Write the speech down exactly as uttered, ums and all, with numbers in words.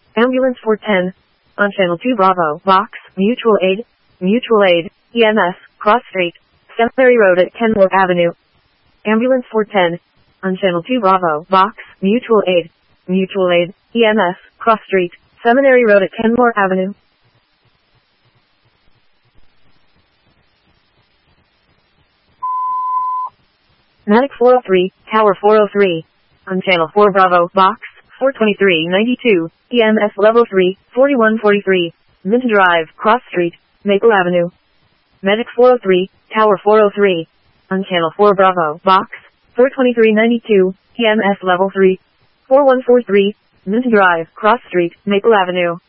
Ambulance four ten. On channel two Bravo, Box, Mutual Aid, Mutual Aid, E M S, Cross Street, Cemetery Road at Kenmore Avenue. Ambulance four ten. On channel two Bravo, Box, Mutual Aid, Mutual Aid, E M S, Cross Street, Seminary Road at Kenmore Avenue. Medic four oh three, Tower four oh three. On channel four Bravo, Box, four twenty-three ninety-two, E M S Level three, forty-one forty-three, Minton Drive, Cross Street, Maple Avenue. Medic four oh three, Tower four oh three. On channel four Bravo, Box, four twenty-three ninety-two, E M S Level three, forty-one forty-three, Minton Drive, Cross Street, Maple Avenue.